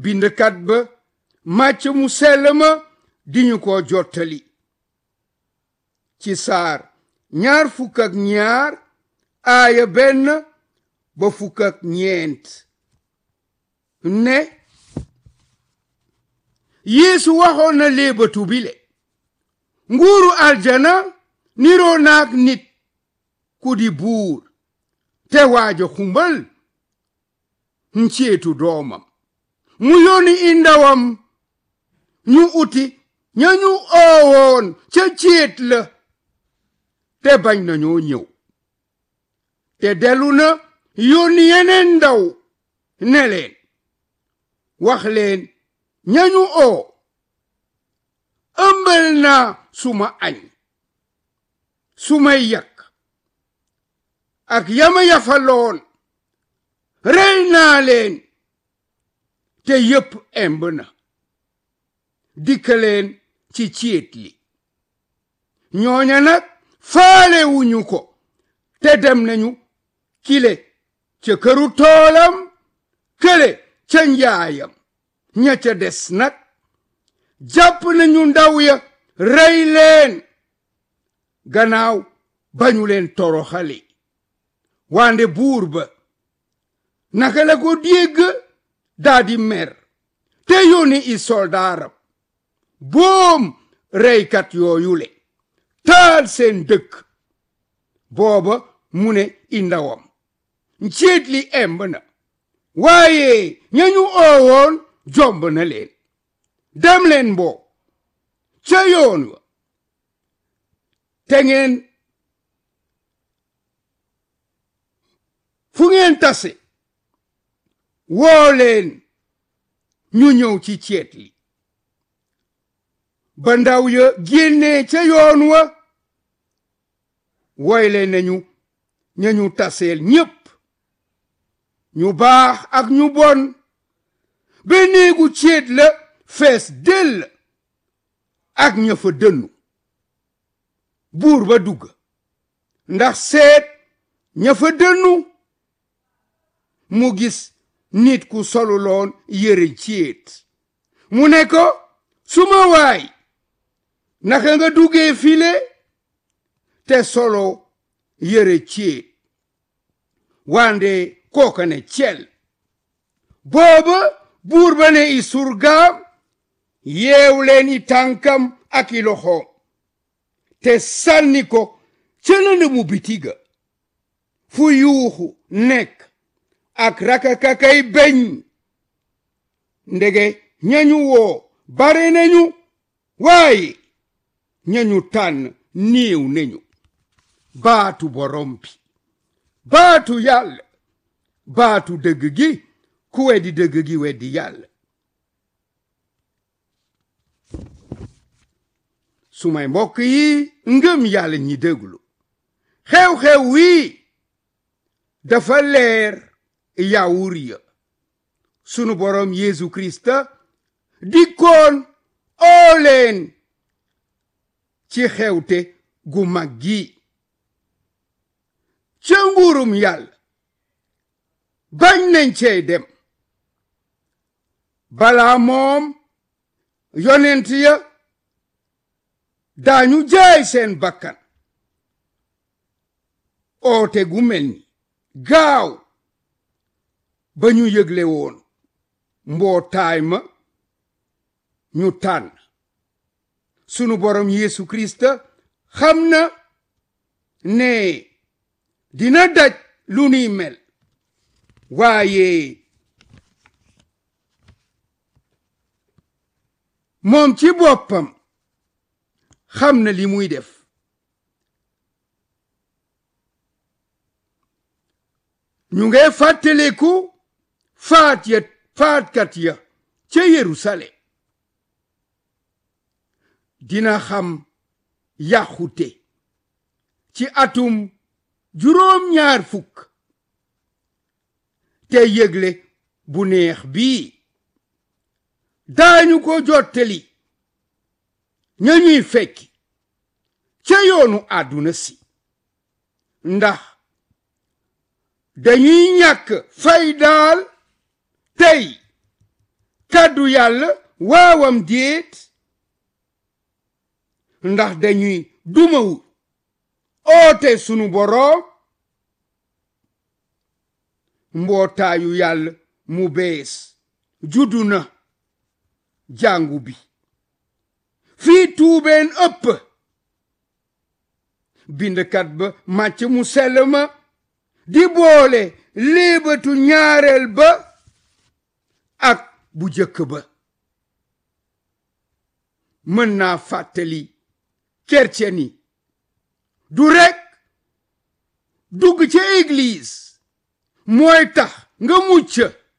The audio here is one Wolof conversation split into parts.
bindkat ba Màcc mu sell ma di ñu ko jottali ci saar 22 aaya 1 ba 9 ne Yeesu waxoon na léebatu bile nguuru aljana niroo naak nit ku di buur te waaja xumbal nceetu doomam mu yónni indawam ñu uti ñañu oowoon ca ceet la te bañ nañoo ñëw te dellu na yónni yeneen ndaw ne leen wax leen ñañu oo ëmbal naa suma añ sumay yak ak yama yafaloon rey naa leen te yépp emb na dikkaleen ci ciit li ñooña nag faale wuñu ko te dem nañu kile ca këru toolam kële ca njaayam ña ca des nag jàpp nañu ndaw ya rey leen gannaaw bañu leen toroxali wande buur ba naka la ko dégg daldi mer te yónni i soldaaram boom reykat yooyule taal seen dëkk booba mu ne i ndawam nceet li emb na waaye ñañu oowoon jomb na leen dem leen mboo ca yoon wa te ngeen fu ngeen tase woo leen ñu ñëw ci ceet li ba ndaw ya génnee ca yoon wa woyle nañu ñañu taseel ñépp ñu baax ak ñu bon ba néegu ceet la fees dell ak ña fa dënnu buur ba dugg ndax seet ña fa dënnu mu gis nit ku soluloon yëre ceet mu ne ko suma waay naka nga duggee file te solo yëre ceet wande kooka ne cel booba buur ba ne i surgaam yeew leen i tànkam ak i loxoom te sànni ko ca lëndëmu bitiga fu yuuxu nekk ak rakakakay beñ ndege ñañu woo bare nañu waaye ñañu tànn néew nañu baatu borom bi baatu yàlla baatu dëgg gi ku weddi dëgg gi weddi yàlla sumay mbokk yi ngëm yàlla ñi déglu xew-xew wii dafa leer yawur ya sunu borom Yeesu Krista dikkoon oo leen ci xewte gu mag gi ca nguurum yàlla bañ nañ cey dem balaa moom yonent ya daañu jaay seen bakkan oote gu mel ni gaaw ba ñu yëgle woon mbootaay ma ñu tànn sunu borom Yeesu Krista xam na ne dina daj lu nuy mel waaye moom ci boppam xam na li muy def ñu ngay fàttaleku faatkat ya ca Yerusalem dina xam yàqute ci atum 80 te yëgle bu neex bii daañu ko jottali ña ñuy fekki ca yoonu àdduna si ndax dañuy ñàkk fay daal tey kàddu yàlla waawam déet ndax dañuy dumawu oote sunu boroom mbootaayu yàlla mu bees juddu na jàngu bi fii tuubeen ëpp bindkat ba màcc mu sell ma di boole léebatu ñaareel ba ak bu jëkk ba mën naa fàttali kercen yi du rekk dugg ca église mooy tax nga mucc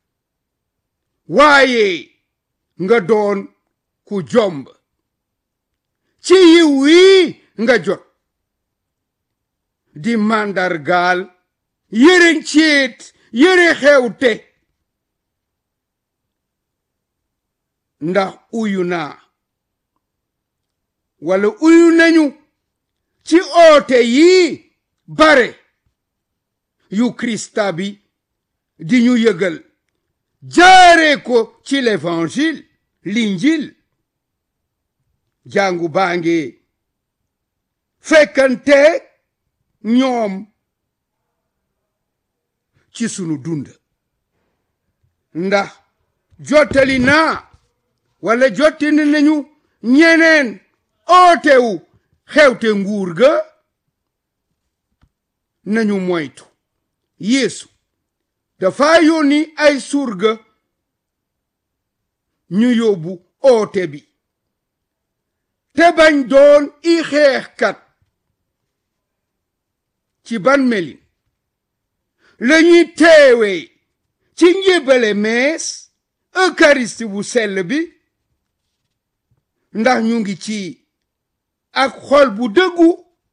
waaye nga doon ku jomb ci yiw wii nga jot di màndargaal yére céet yére xewte ndax uyu naa wala uyu nañu ci oote yii bare yu Krista bi di ñu yëgal jaare ko ci l'évangile l'injil jàngu baange fekkante ñoom ci sunu dund ndax jottali naa wala jottali nañu ñeneen ootewu xewte nguur ga nañu moytu Yeesu dafa yónni ay surga ñu yóbbu oote bi te bañ doon i xeexkat ci ban melin lañuy teewee ci njébale mees eucharistie bu sell bi ndax ñu ngi ci ak xol bu dëggu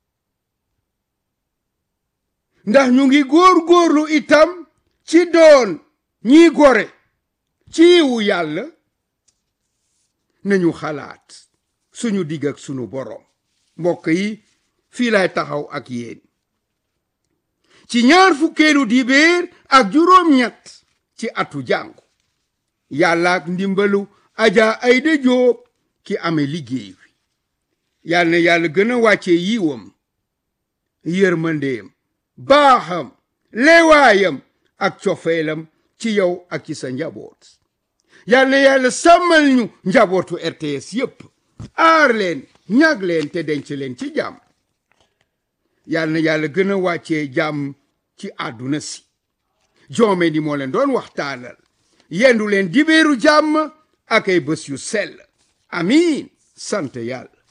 ndax ñu ngi góor-góorlu itam ci doon ñi gore ci yiwu yàlla nañu xalaat suñu digg ak sunu boroom mbokk yi fii lay taxaw ak yéen ci ñaar fukkeelu dibéer ak juróom-ñett ci atu jàngu yàlla ak ndimbalu Aja Ayda Jóob ki amee liggéey wi yàlla na yàlla gën a wàcce yiwam yërmandeem baaxam leewaayam ak cofeelam ci yow ak ci sa njaboot yàlla na yàlla sàmmal ñu njabootu RTS yépp aar leen ñag leen te denc leen ci jàmm yàlla na yàlla gën a wàccee jàmm ci àdduna si joome ni moo leen doon waxtaanal yendu leen dibéeru jàmm ak ay bés yu sell amiin sant yàlla